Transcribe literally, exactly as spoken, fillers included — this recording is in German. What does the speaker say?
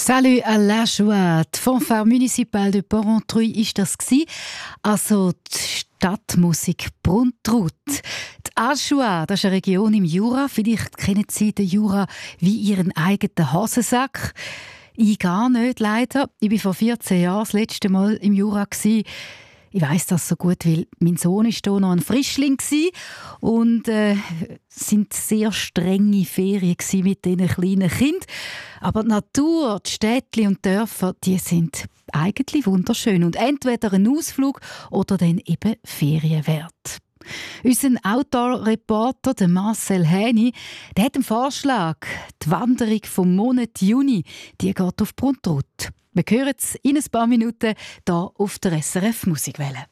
Salut à la joie. Die Fanfare municipale de Porrentruy ist das gsi. Also die Stadtmusik Bruntrut. Die Ajoie, das ist eine Region im Jura. Vielleicht kennen Sie den Jura wie Ihren eigenen Hosensack. Ich gar nicht, leider. Ich war vor vierzehn Jahren das letzte Mal im Jura. Ich weiss das so gut, weil mein Sohn war hier noch ein Frischling und äh, es waren sehr strenge Ferien mit diesen kleinen Kindern. Aber die Natur, die Städte und die Dörfer, die sind eigentlich wunderschön und entweder ein Ausflug oder dann eben Ferien wert. Unser Outdoor-Reporter Marcel Häni, der hat einen Vorschlag. Die Wanderung vom Monat Juni, die geht auf Bruntrut. Wir hören es in ein paar Minuten hier auf der S R F Musikwelle.